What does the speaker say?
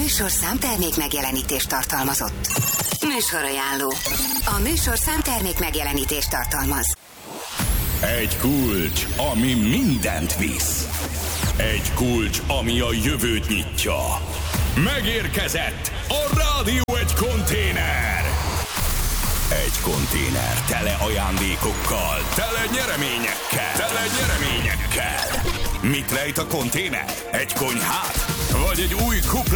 műsorszám termék megjelenítést tartalmazott. Műsorajánló. A műsorszám termék megjelenítést tartalmaz. Egy kulcs, ami mindent visz. Egy kulcs, ami a jövőt nyitja. Megérkezett a Rádió Egy konténer. Egy konténer tele ajándékokkal, tele nyereményekkel. Mit rejt a konténer? Egy konyhát? Vagy egy új kupla?